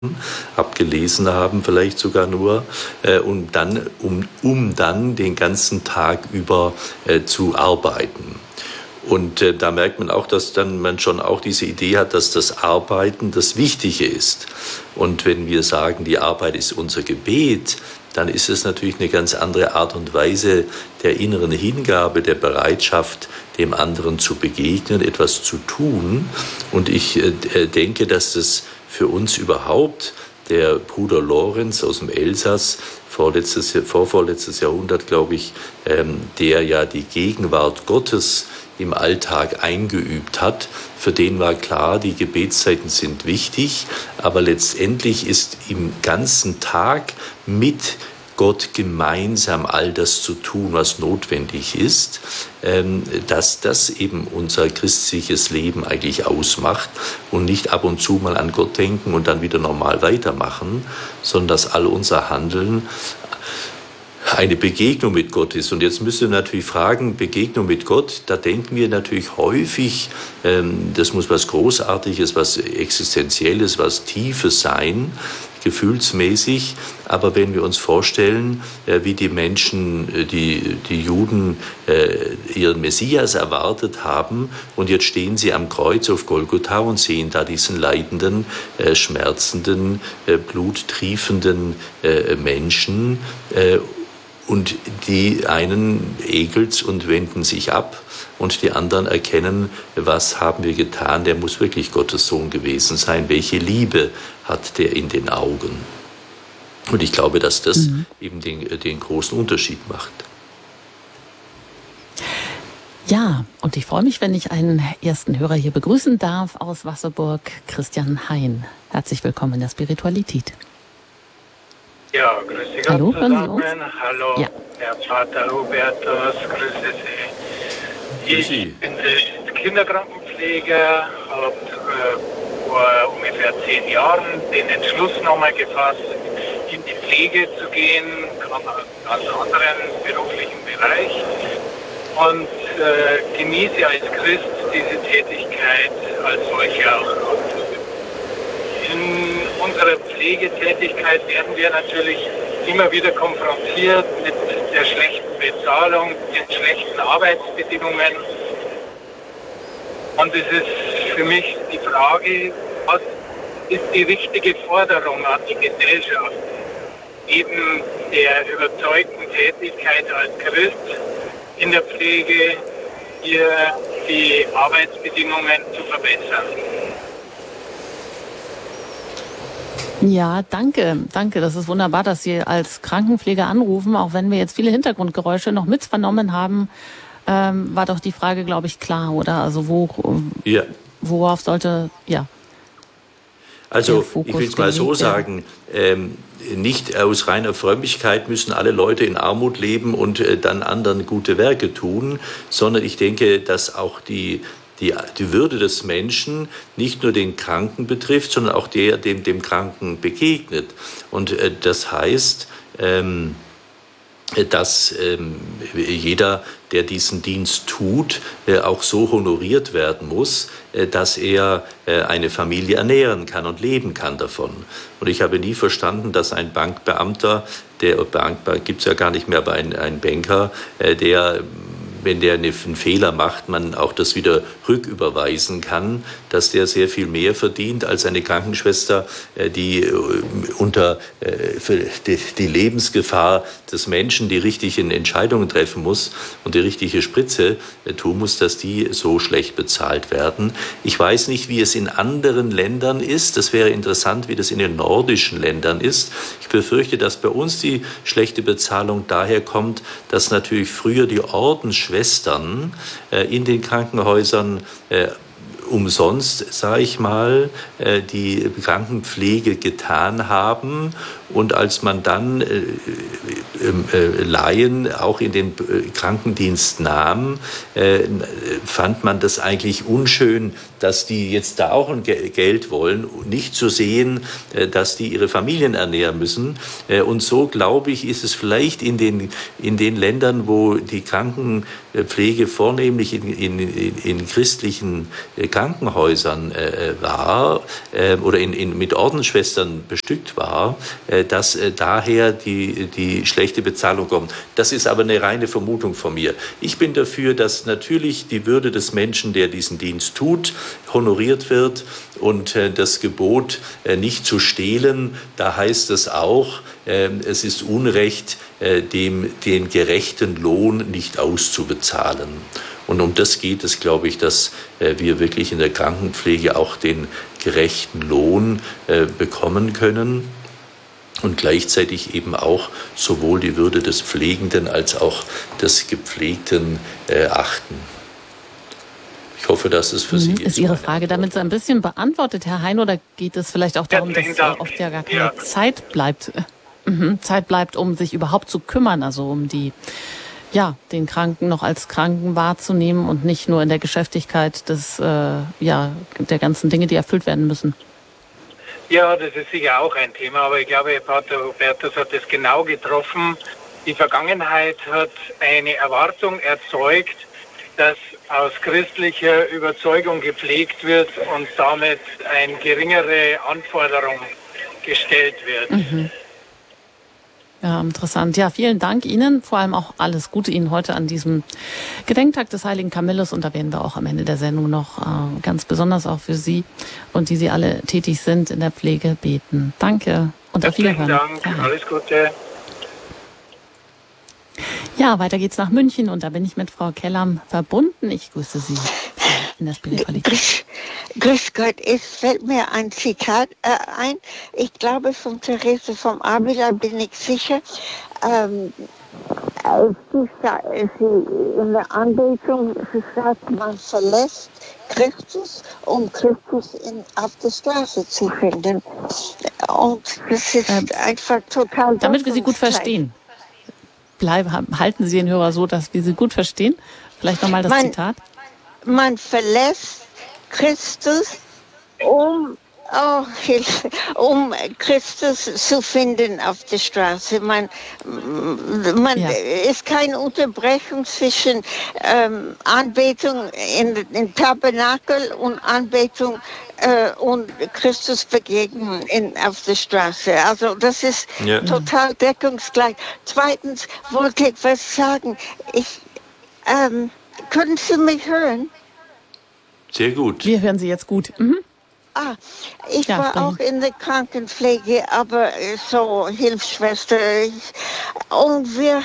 abgelesen haben, vielleicht sogar nur, um dann den ganzen Tag über zu arbeiten. Und da merkt man auch, dass dann man schon auch diese Idee hat, dass das Arbeiten das Wichtige ist. Und wenn wir sagen, die Arbeit ist unser Gebet, dann ist es natürlich eine ganz andere Art und Weise der inneren Hingabe, der Bereitschaft, dem anderen zu begegnen, etwas zu tun. Und ich denke, dass das für uns überhaupt, der Bruder Lorenz aus dem Elsass, vorvorletztes Jahrhundert, glaube ich, der ja die Gegenwart Gottes im Alltag eingeübt hat, für den war klar, die Gebetszeiten sind wichtig, aber letztendlich ist im ganzen Tag mit Gott gemeinsam all das zu tun, was notwendig ist, dass das eben unser christliches Leben eigentlich ausmacht und nicht ab und zu mal an Gott denken und dann wieder normal weitermachen, sondern dass all unser Handeln eine Begegnung mit Gott ist. Und jetzt müssen wir natürlich fragen, Begegnung mit Gott, da denken wir natürlich häufig, das muss was Großartiges, was Existenzielles, was Tiefes sein, gefühlsmäßig. Aber wenn wir uns vorstellen, wie die Menschen, die Juden ihren Messias erwartet haben und jetzt stehen sie am Kreuz auf Golgotha und sehen da diesen leidenden, schmerzenden, bluttriefenden Menschen, und die einen ekelt's und wenden sich ab und die anderen erkennen, was haben wir getan, der muss wirklich Gottes Sohn gewesen sein. Welche Liebe hat der in den Augen? Und ich glaube, dass das eben den großen Unterschied macht. Ja, und ich freue mich, wenn ich einen ersten Hörer hier begrüßen darf aus Wasserburg, Christian Hein. Herzlich willkommen in der Spiritualität. Ja, grüße Gott Hallo, zusammen. Hallo, ja. Herr Vater Hubertus, grüße Sie. Ich bin Kinderkrankenpfleger, habe vor ungefähr 10 Jahren den Entschluss nochmal gefasst, in die Pflege zu gehen, kam aus einem ganz anderen beruflichen Bereich und genieße als Christ diese Tätigkeit als solche auch auszuüben. In unserer Pflegetätigkeit werden wir natürlich immer wieder konfrontiert mit der schlechten Bezahlung, den schlechten Arbeitsbedingungen. Und es ist für mich die Frage, was ist die richtige Forderung an die Gesellschaft, neben der überzeugten Tätigkeit als Christ in der Pflege hier die Arbeitsbedingungen zu verbessern. Ja, danke. Das ist wunderbar, dass Sie als Krankenpfleger anrufen. Auch wenn wir jetzt viele Hintergrundgeräusche noch mit vernommen haben, war doch die Frage, glaube ich, klar, oder? Also worauf sollte, ja. Also ich will es mal so sagen, nicht aus reiner Frömmigkeit müssen alle Leute in Armut leben und dann anderen gute Werke tun, sondern ich denke, dass auch die Würde des Menschen nicht nur den Kranken betrifft, sondern auch der, dem Kranken begegnet. Und das heißt, dass jeder, der diesen Dienst tut, auch so honoriert werden muss, dass er eine Familie ernähren kann und leben kann davon. Und ich habe nie verstanden, dass ein Bankbeamter, gibt es ja gar nicht mehr, aber ein Banker, der, wenn der einen Fehler macht, man auch das wieder rücküberweisen kann, dass der sehr viel mehr verdient als eine Krankenschwester, die unter die Lebensgefahr des Menschen die richtigen Entscheidungen treffen muss und die richtige Spritze tun muss, dass die so schlecht bezahlt werden. Ich weiß nicht, wie es in anderen Ländern ist. Das wäre interessant, wie das in den nordischen Ländern ist. Ich befürchte, dass bei uns die schlechte Bezahlung daher kommt, dass natürlich früher die Ordensschwestern in den Krankenhäusern umsonst, sage ich mal, die Krankenpflege getan haben. Und als man dann Laien auch in den Krankendienst nahm, fand man das eigentlich unschön, dass die jetzt da auch ein Geld wollen, nicht zu sehen, dass die ihre Familien ernähren müssen. Und so, glaube ich, ist es vielleicht in den Ländern, wo die Krankenpflege vornehmlich in christlichen Krankenhäusern Krankenhäusern war oder mit Ordensschwestern bestückt war, dass daher die schlechte Bezahlung kommt. Das ist aber eine reine Vermutung von mir. Ich bin dafür, dass natürlich die Würde des Menschen, der diesen Dienst tut, honoriert wird und das Gebot nicht zu stehlen, da heißt es auch, es ist Unrecht, den gerechten Lohn nicht auszubezahlen. Und um das geht es, glaube ich, dass wir wirklich in der Krankenpflege auch den gerechten Lohn bekommen können und gleichzeitig eben auch sowohl die Würde des Pflegenden als auch des Gepflegten achten. Ich hoffe, dass es für Sie ist Ihre Frage damit so ein bisschen beantwortet, Herr Hein, oder geht es vielleicht auch darum, dass oft ja gar keine Zeit bleibt, um sich überhaupt zu kümmern, also um den Kranken noch als Kranken wahrzunehmen und nicht nur in der Geschäftigkeit der ganzen Dinge, die erfüllt werden müssen? Ja, das ist sicher auch ein Thema, aber ich glaube, Pater Hubertus hat es genau getroffen. Die Vergangenheit hat eine Erwartung erzeugt, dass aus christlicher Überzeugung gepflegt wird und damit eine geringere Anforderung gestellt wird. Mhm. Ja, interessant. Ja, vielen Dank Ihnen. Vor allem auch alles Gute Ihnen heute an diesem Gedenktag des heiligen Camillus. Und da werden wir auch am Ende der Sendung noch ganz besonders auch für Sie und die Sie alle tätig sind in der Pflege beten. Danke und auf Wiederhören. Vielen Dank. Alles Gute. Ja, weiter geht's nach München und da bin ich mit Frau Kellam verbunden. Ich grüße Sie in der Spiritualität. Grüß Gott, es fällt mir ein Zitat ein. Ich glaube von Therese vom Avila, bin ich sicher. Sie in der Anbetung sagt, man verlässt Christus, um Christus auf der Straße zu finden. Und das ist einfach total... Damit wir Sie gut verstehen. Halten Sie den Hörer so, dass wir Sie gut verstehen? Vielleicht nochmal das Zitat. Man verlässt Christus, um Christus zu finden auf der Straße. Ist keine Unterbrechung zwischen Anbetung in Tabernakel und Anbetung und Christus begegnen auf der Straße. Also das ist total deckungsgleich. Zweitens wollte ich was sagen. Können Sie mich hören? Sehr gut. Wir hören Sie jetzt gut. Mhm. Ich war auch in der Krankenpflege, aber so Hilfsschwester. Und wir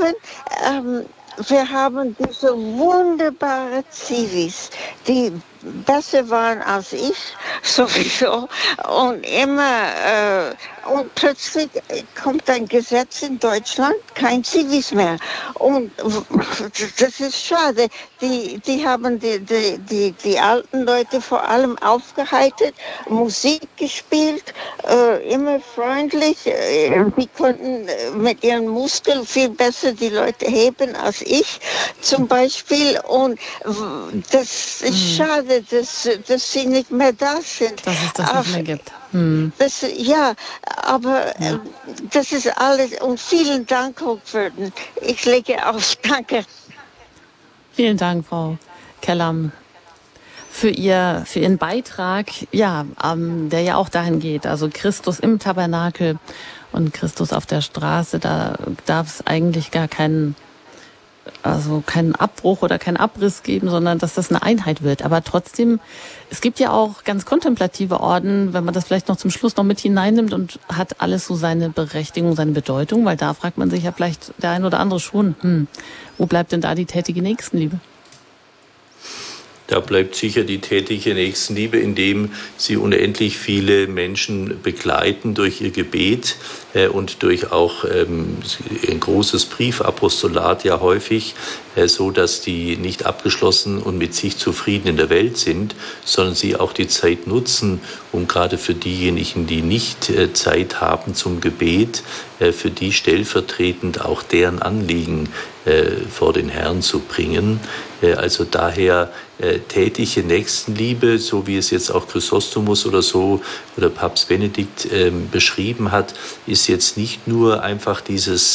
haben diese wunderbare Zivis, die besser waren als ich, sowieso. Und und plötzlich kommt ein Gesetz in Deutschland, kein Zivis mehr. Und das ist schade. Die haben die alten Leute vor allem aufgeheitert, Musik gespielt, immer freundlich. Die konnten mit ihren Muskeln viel besser die Leute heben als ich zum Beispiel. Und das ist schade, dass sie nicht mehr da sind. Dass es das nicht mehr gibt. Aber das ist alles. Und vielen Dank, Hochwürden. Ich lege auf. Danke. Vielen Dank, Frau Kellam, für Ihren Beitrag, der ja auch dahin geht. Also Christus im Tabernakel und Christus auf der Straße. Da darf es eigentlich gar keinen Abbruch oder keinen Abriss geben, sondern dass das eine Einheit wird. Aber trotzdem, es gibt ja auch ganz kontemplative Orden, wenn man das vielleicht noch zum Schluss noch mit hineinnimmt und hat alles so seine Berechtigung, seine Bedeutung, weil da fragt man sich ja vielleicht der ein oder andere schon, wo bleibt denn da die tätige Nächstenliebe? Da bleibt sicher die tätige Nächstenliebe, indem sie unendlich viele Menschen begleiten durch ihr Gebet und durch auch ein großes Briefapostolat ja häufig, so dass die nicht abgeschlossen und mit sich zufrieden in der Welt sind, sondern sie auch die Zeit nutzen, um gerade für diejenigen, die nicht Zeit haben zum Gebet, für die stellvertretend auch deren Anliegen vor den Herrn zu bringen. Also daher tätige Nächstenliebe, so wie es jetzt auch Chrysostomus oder Papst Benedikt beschrieben hat, ist jetzt nicht nur einfach dieses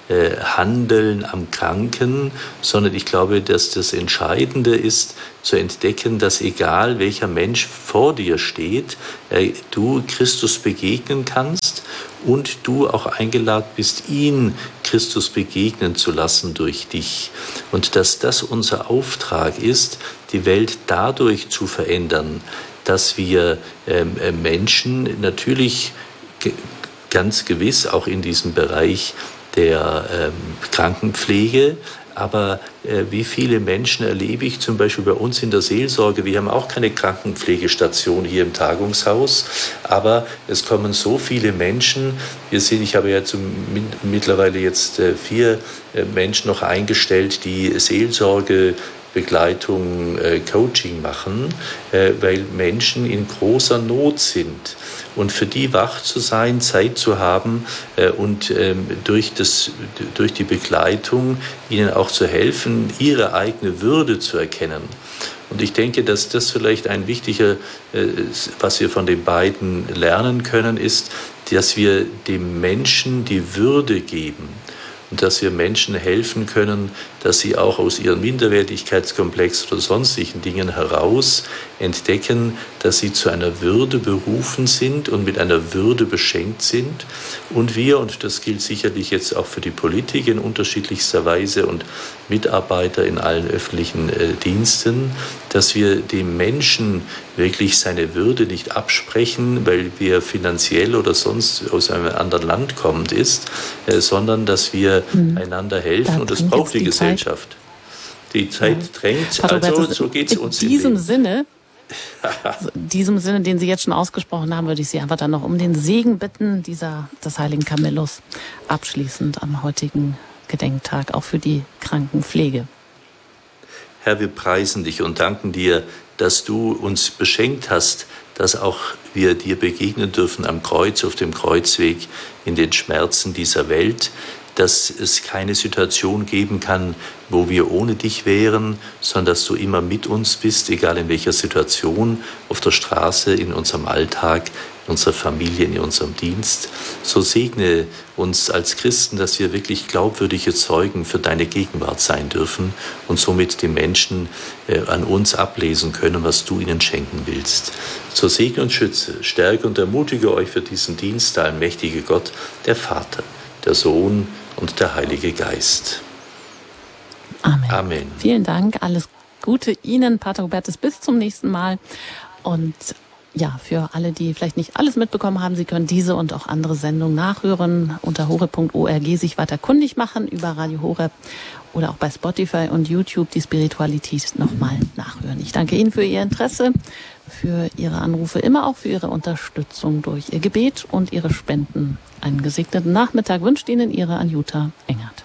Handeln am Kranken, sondern ich glaube, dass das Entscheidende ist, zu entdecken, dass egal welcher Mensch vor dir steht, du Christus begegnen kannst und du auch eingeladen bist, ihn Christus begegnen zu lassen durch dich. Und dass das unser Auftrag ist, die Welt dadurch zu verändern, dass wir Menschen natürlich ganz gewiss auch in diesem Bereich der Krankenpflege, aber wie viele Menschen erlebe ich zum Beispiel bei uns in der Seelsorge? Wir haben auch keine Krankenpflegestation hier im Tagungshaus, aber es kommen so viele Menschen. Ich habe ja mittlerweile jetzt 4 Menschen noch eingestellt, die Seelsorge, Begleitung, Coaching machen, weil Menschen in großer Not sind. Und für die wach zu sein, Zeit zu haben und durch die Begleitung ihnen auch zu helfen, ihre eigene Würde zu erkennen. Und ich denke, dass das vielleicht ein wichtiger, was wir von den beiden lernen können, ist, dass wir dem Menschen die Würde geben. Und dass wir Menschen helfen können, dass sie auch aus ihrem Minderwertigkeitskomplex oder sonstigen Dingen heraus entdecken, dass sie zu einer Würde berufen sind und mit einer Würde beschenkt sind. Und wir, und das gilt sicherlich jetzt auch für die Politik in unterschiedlichster Weise und Mitarbeiter in allen öffentlichen Diensten, dass wir dem Menschen wirklich seine Würde nicht absprechen, weil wir finanziell oder sonst aus einem anderen Land kommend ist, sondern dass wir einander helfen. Und das braucht die Gesellschaft. Die Zeit drängt, also so geht es uns. In diesem Sinne, den Sie jetzt schon ausgesprochen haben, würde ich Sie einfach dann noch um den Segen bitten, des heiligen Camillus, abschließend am heutigen Gedenktag, auch für die Krankenpflege. Herr, wir preisen dich und danken dir, dass du uns beschenkt hast, dass auch wir dir begegnen dürfen am Kreuz, auf dem Kreuzweg, in den Schmerzen dieser Welt, dass es keine Situation geben kann, wo wir ohne dich wären, sondern dass du immer mit uns bist, egal in welcher Situation, auf der Straße, in unserem Alltag, in unserer Familie, in unserem Dienst. So segne uns als Christen, dass wir wirklich glaubwürdige Zeugen für deine Gegenwart sein dürfen und somit den Menschen an uns ablesen können, was du ihnen schenken willst. So segne und schütze, stärke und ermutige euch für diesen Dienst, der allmächtige Gott, der Vater, der Sohn und der Heilige Geist. Amen. Amen. Vielen Dank, alles Gute Ihnen, Pater Hubertus, bis zum nächsten Mal. Und ja, für alle, die vielleicht nicht alles mitbekommen haben, Sie können diese und auch andere Sendungen nachhören, unter horeb.org sich weiter kundig machen, über Radio Horeb oder auch bei Spotify und YouTube die Spiritualität nochmal nachhören. Ich danke Ihnen für Ihr Interesse, für Ihre Anrufe, immer auch für Ihre Unterstützung durch Ihr Gebet und Ihre Spenden. Einen gesegneten Nachmittag wünscht Ihnen Ihre Anjuta Engert.